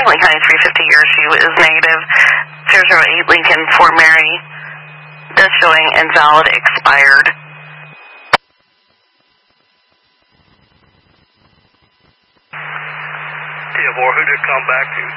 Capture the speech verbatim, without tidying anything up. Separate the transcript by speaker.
Speaker 1: Franklin County three fifty years. She is negative. zero zero eight Lincoln, Fort Mary. That's showing invalid, expired.
Speaker 2: T F four, who did come back to?